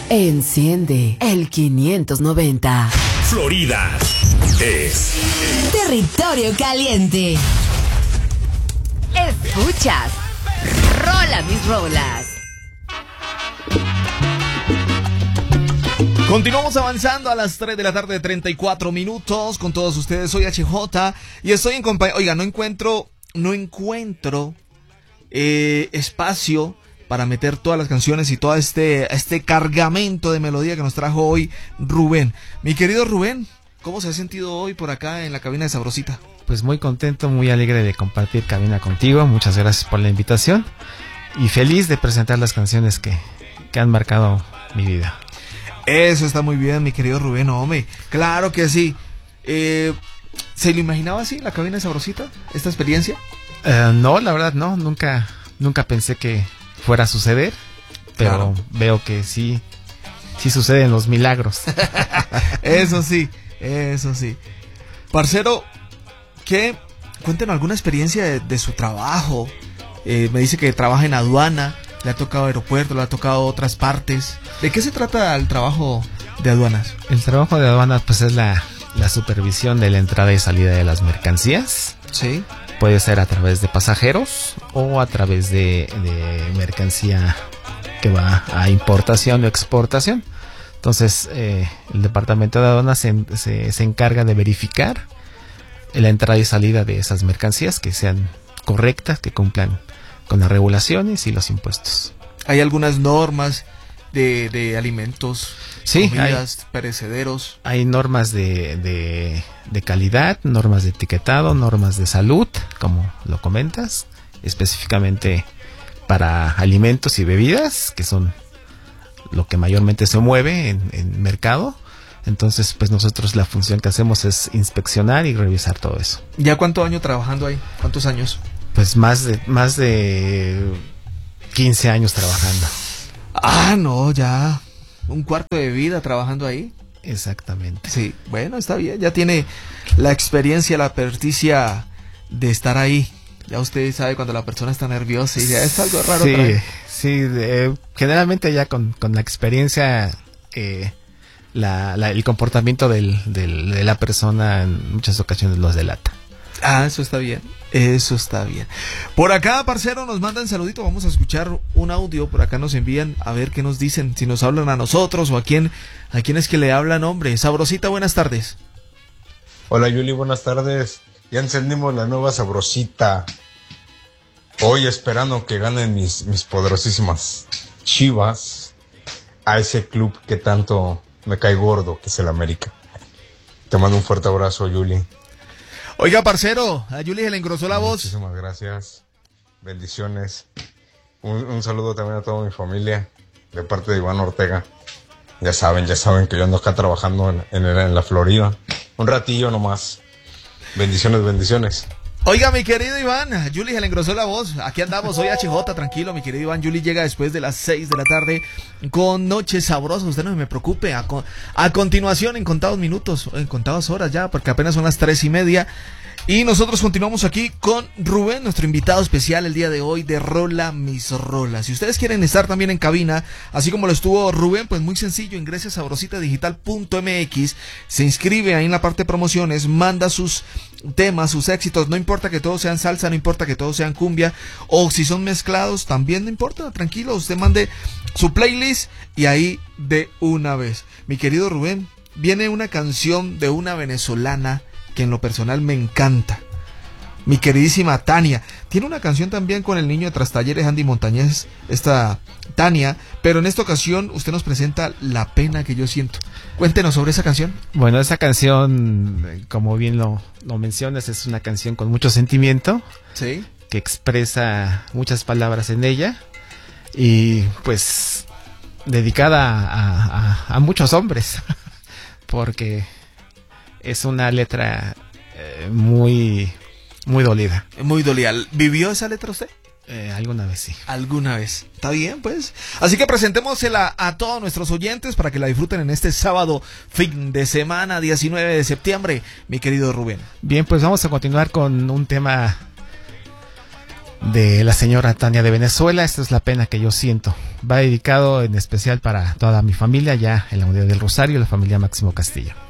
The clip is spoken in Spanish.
Enciende el 590. Florida es Territorio Caliente. Escuchas Rola Mis Rolas. Continuamos avanzando a las 3 de la tarde, 34 minutos con todos ustedes. Soy HJ y estoy en compañía. Oiga, no encuentro espacio para meter todas las canciones y todo este cargamento de melodía que nos trajo hoy Rubén. Mi querido Rubén, ¿cómo se ha sentido hoy por acá en la cabina de Sabrosita? Pues muy contento, muy alegre de compartir cabina contigo. Muchas gracias por la invitación y feliz de presentar las canciones que han marcado mi vida. Eso está muy bien, mi querido Rubén, hombre. Claro que sí. ¿Se lo imaginaba así, la cabina de Sabrosita, esta experiencia? No, la verdad no. Nunca pensé que fuera a suceder. Pero claro, veo que sí suceden los milagros. Eso sí. Parcero, cuéntenos alguna experiencia de su trabajo. Me dice que trabaja en aduana. Le ha tocado aeropuerto, le ha tocado otras partes. ¿De qué se trata el trabajo de aduanas? El trabajo de aduanas pues es la supervisión de la entrada y salida de las mercancías. Sí. Puede ser a través de pasajeros o a través de mercancía que va a importación o exportación. Entonces el departamento de aduanas se encarga de verificar la entrada y salida de esas mercancías, que sean correctas, que cumplan con las regulaciones y los impuestos. ¿Hay algunas normas de alimentos, sí, comidas, perecederos? Hay normas de calidad, normas de etiquetado, normas de salud, como lo comentas, específicamente para alimentos y bebidas, que son lo que mayormente se mueve en mercado. Entonces, pues nosotros la función que hacemos es inspeccionar y revisar todo eso. ¿Ya cuánto año trabajando ahí? ¿Cuántos años? Pues más de 15 años trabajando. Ah, no, ya un cuarto de vida trabajando ahí. Exactamente. Sí, bueno, está bien, ya tiene la experiencia, la perticia de estar ahí. Ya usted sabe cuando la persona está nerviosa y ya es algo raro. Sí, generalmente ya con la experiencia, el comportamiento de la persona en muchas ocasiones los delata. Ah, eso está bien. Por acá, parcero, nos mandan saludito. Vamos a escuchar un audio. Por acá nos envían a ver qué nos dicen. Si nos hablan a nosotros o a quién es que le hablan, hombre. Sabrosita, buenas tardes. Hola, Yuli, buenas tardes. Ya encendimos la nueva Sabrosita. Hoy esperando que ganen mis poderosísimas Chivas a ese club que tanto me cae gordo, que es el América. Te mando un fuerte abrazo, Yuli. Oiga, parcero, a Yuli se le engrosó la voz. Muchísimas gracias. Bendiciones. Un saludo también a toda mi familia, de parte de Iván Ortega. Ya saben que yo ando acá trabajando en la Florida. Un ratillo nomás. Bendiciones. Oiga, mi querido Iván, a Yuli se le engrosó la voz. Aquí andamos, soy HJ, tranquilo, mi querido Iván. Yuli llega después de las 6 de la tarde con Noche Sabrosa. Usted no me preocupe. A continuación, en contados minutos, en contadas horas ya, porque apenas son las 3:30. Y nosotros continuamos aquí con Rubén, nuestro invitado especial el día de hoy de Rola Mis Rolas. Si ustedes quieren estar también en cabina, así como lo estuvo Rubén, pues muy sencillo, ingrese a sabrositadigital.mx, se inscribe ahí en la parte de promociones, manda sus temas, sus éxitos, no importa que todos sean salsa, no importa que todos sean cumbia, o si son mezclados, también no importa, tranquilo, usted mande su playlist y ahí de una vez. Mi querido Rubén, viene una canción de una venezolana que en lo personal me encanta. Mi queridísima Tania. Tiene una canción también con el niño de Tras Talleres, Andy Montañez, esta Tania, pero en esta ocasión usted nos presenta La Pena que Yo Siento. Cuéntenos sobre esa canción. Bueno, esa canción, como bien lo mencionas, es una canción con mucho sentimiento. Sí. Que expresa muchas palabras en ella y pues dedicada a muchos hombres, porque es una letra muy dolida. Muy dolida. ¿Vivió esa letra usted? Alguna vez sí. Alguna vez. Está bien, pues. Así que presentémosela a todos nuestros oyentes para que la disfruten en este sábado, fin de semana, 19 de septiembre, mi querido Rubén. Bien, pues vamos a continuar con un tema de la señora Tania de Venezuela. Esta es la pena que yo siento. Va dedicado en especial para toda mi familia, ya en la Unidad del Rosario, la familia Máximo Castillo.